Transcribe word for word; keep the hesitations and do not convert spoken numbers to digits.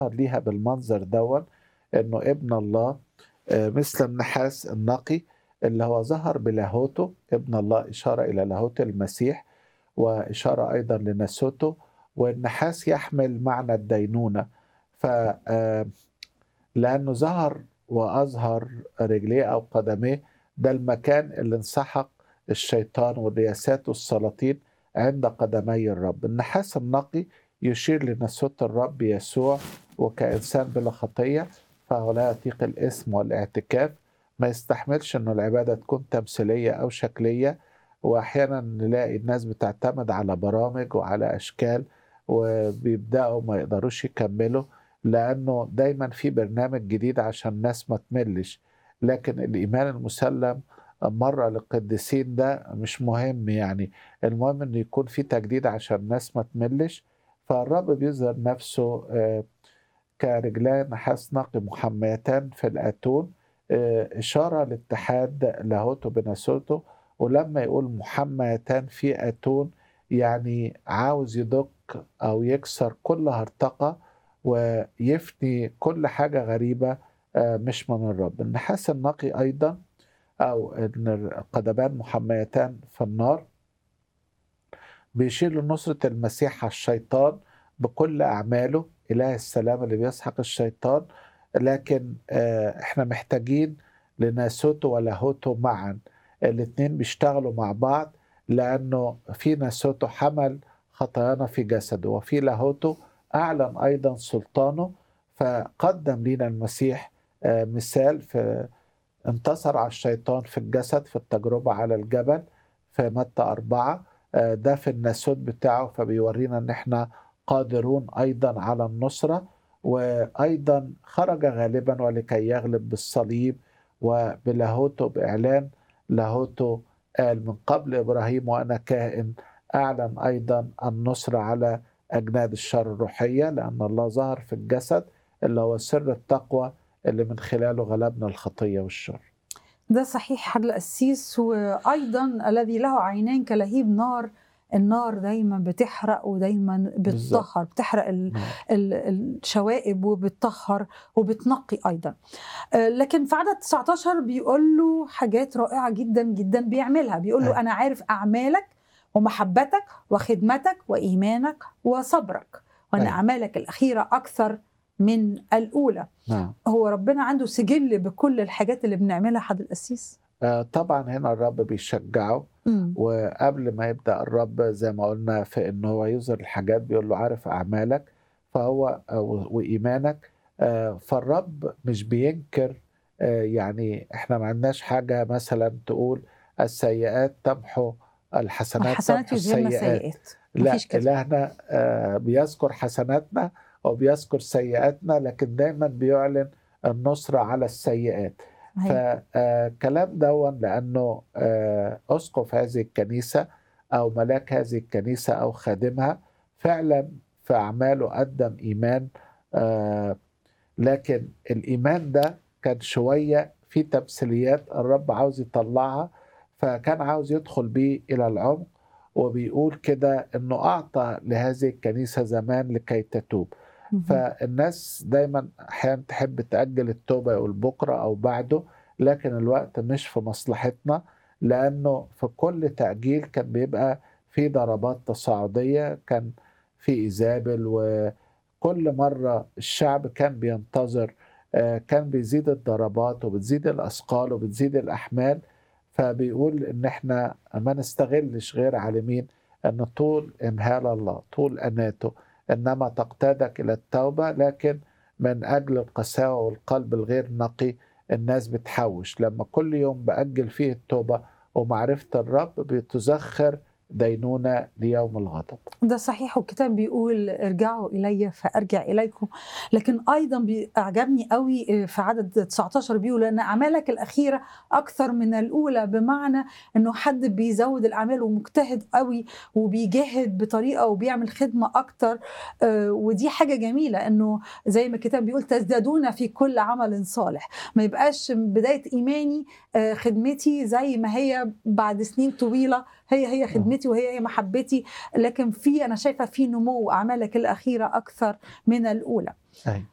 ليها بالمنظر دون انه ابن الله آه، مثل النحاس النقي اللي هو ظهر بلاهوته. ابن الله إشارة إلى لاهوت المسيح وإشارة أيضا لناسوته، والنحاس يحمل معنى الدينونة. ف آه، لأنه ظهر وأظهر رجليه أو قدميه، ده المكان اللي انسحق الشيطان والرياسات والسلاطين عند قدمي الرب. النحاس النقي يشير لنسوة الرب يسوع، وكإنسان بلا خطية فهو لا يطيق الاسم والاعتكاف، ما يستحملش أنه العبادة تكون تمثيلية أو شكلية. وأحيانا نلاقي الناس بتعتمد على برامج وعلى أشكال وبيبدأوا ما يقدروش يكملوا، لأنه دايما في برنامج جديد عشان الناس ما تملش. لكن الإيمان المسلم مرة للقديسين ده مش مهم، يعني المهم أن يكون في تجديد عشان الناس ما تملش. فالرب بيظهر نفسه آه، كرجلان نحاس نقي محميتان في الآتون، آه، إشارة لاتحاد لاهوته بناسوته. ولما يقول محميتان في آتون يعني عاوز يدق أو يكسر كل هرطقة ويفني كل حاجة غريبة آه، مش من الرب. النحاس النقي أيضا أو إن القدمان محميتان في النار بيشير لنصرة المسيح على الشيطان بكل أعماله، إله السلام اللي بيسحق الشيطان. لكن آه، إحنا محتاجين لناسوته ولاهوته معا، الاتنين بيشتغلوا مع بعض، لأنه في ناسوته حمل خطايانا في جسده، وفي لاهوته أعلن أيضا سلطانه. فقدم لنا المسيح آه، مثال في انتصر على الشيطان في الجسد في التجربة على الجبل في متى أربعة. آه، ده في الناسوت بتاعه، فبيورينا ان احنا قادرون ايضا على النصرة. وايضا خرج غالبا ولكي يغلب بالصليب وبلاهوته، باعلان لاهوته قال من قبل ابراهيم وانا كائن. اعلن ايضا النصر على اجناد الشر الروحية، لان الله ظهر في الجسد اللي هو سر التقوى اللي من خلاله غلبنا الخطية والشر. ده صحيح حضرة القسيس. وأيضا الذي له عينين كلهيب نار، النار دايما بتحرق ودايما بالظبط. بتطهر، بتحرق ال- نعم. ال- الشوائب وبتطهر وبتنقي أيضا. آه، لكن في عدد تسعتاشر بيقول له حاجات رائعة جدا جدا بيعملها. بيقول له أي. أنا عارف أعمالك ومحبتك وخدمتك وإيمانك وصبرك، وأن أي. أعمالك الأخيرة أكثر من الأولى. نعم. هو ربنا عنده سجل بكل الحاجات اللي بنعملها حد القسيس. آه، طبعا هنا الرب بيشجعه، امم وقبل ما يبدأ الرب زي ما قلنا في انه هو يظهر الحاجات بيقول له عارف اعمالك فهو آه، و- وايمانك. آه، فالرب مش بينكر. آه، يعني احنا ما عندناش حاجة مثلا تقول السيئات تمحو الحسنات الحسنات تمحو يذهبن السيئات. السيئات، لا، مفيش كده. إلهنا آه، بيذكر حسناتنا وبيذكر سيئاتنا، لكن دايما بيعلن النصرة على السيئات. صحيح. فكلام دون لأنه آه، أسقف هذه الكنيسة أو ملاك هذه الكنيسة أو خادمها فعلا في أعماله قدم إيمان. آه، لكن الإيمان ده كان شوية في تمثيليات الرب عاوز يطلعها، فكان عاوز يدخل بيه إلى العمق. وبيقول كده إنه أعطى لهذه الكنيسة زمان لكي تتوب. مهم. فالناس دايما أحيانا تحب تأجل التوبة، يقول بكرة أو بعده، لكن الوقت مش في مصلحتنا، لأنه في كل تأجيل كان بيبقى في ضربات تصاعدية، كان في إيزابل، وكل مرة الشعب كان بينتظر آه، كان بيزيد الضربات وبتزيد الأثقال وبتزيد الأحمال. فبيقول إن إحنا ما نستغلش غير عالمين أن طول إمهال الله طول أناته إنما تقتادك إلى التوبة، لكن من أجل القساوة والقلب الغير نقي الناس بتحوش. لما كل يوم بأجل فيه التوبة ومعرفة الرب بتزخر دينونة ليوم الغضب. ده صحيح. والكتاب بيقول ارجعوا إلي فأرجع إليكم. لكن أيضا بيعجبني قوي في عدد تسعتاشر بيقول أن أعمالك الأخيرة أكثر من الأولى، بمعنى أنه حد بيزود الأعمال ومجتهد قوي وبيجاهد بطريقة وبيعمل خدمة أكتر. آه، ودي حاجة جميلة، أنه زي ما الكتاب بيقول تزدادون في كل عمل صالح. ما يبقاش بداية إيماني آه، خدمتي زي ما هي بعد سنين طويلة هي هي خدمتي وهي هي محبتي، لكن في أنا شايفة في نمو. أعمالك الأخيرة أكثر من الأولى. أي.